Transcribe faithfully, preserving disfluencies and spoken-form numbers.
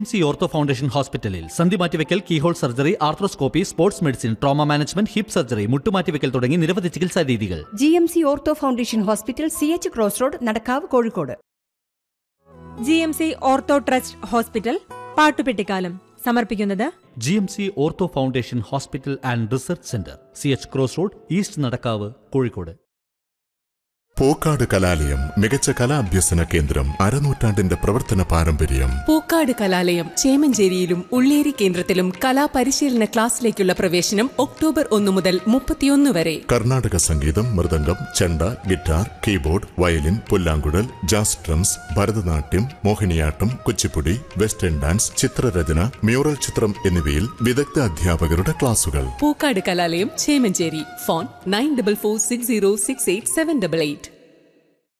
C ortho foundation ഹോസ്പിറ്റലിൽ സന്ധി മാറ്റിവെക്കൽ, keyhole surgery, arthroscopy, sports medicine, trauma management, hip surgery, മുട്ടുമാറ്റിവെക്കൽ തുടങ്ങി നിരവധി ചികിത്സാ രീതികൾ. G M C ortho foundation hospital, C H cross road, Nadakkavu, Kozhikode. G M C ortho trust hospital പാട്ടുപെട്ടിക്കാലം സമർപ്പിക്കുന്നത് G M C ortho foundation hospital and research centre, C H cross road, east Nadakkavu, Kozhikode. Pookkad കലാലയം മികച്ച കലാഭ്യസന കേന്ദ്രം, അരനൂറ്റാണ്ടിന്റെ പ്രവർത്തന പാരമ്പര്യം. പൂക്കാട് കലാലയം ചേമഞ്ചേരിയിലും ഉള്ളേരി കേന്ദ്രത്തിലും കലാപരിശീലന ക്ലാസ്സിലേക്കുള്ള പ്രവേശനം ഒക്ടോബർ ഒന്ന് മുതൽ മുപ്പത്തിയൊന്ന് വരെ. കർണാടക സംഗീതം, മൃദംഗം, ചെണ്ട, guitar, keyboard, violin, പുല്ലാങ്കുഴൽ, jazz drums, Bharatanatyam, Mohiniyattam, Kuchipudi, western dance, ചിത്രരചന, മ്യൂറൽ ചിത്രം എന്നിവയിൽ വിദഗ്ധ അധ്യാപകരുടെ ക്ലാസുകൾ. പൂക്കാട് കലാലയം Chemancheri. Phone nine double four six zero six eight seven double eight.